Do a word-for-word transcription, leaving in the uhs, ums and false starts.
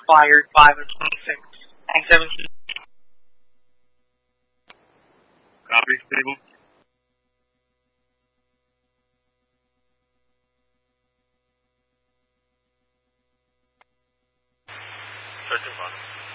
expired five of twenty-six. Thanks, seventeen. Copy, stable. Searching for him.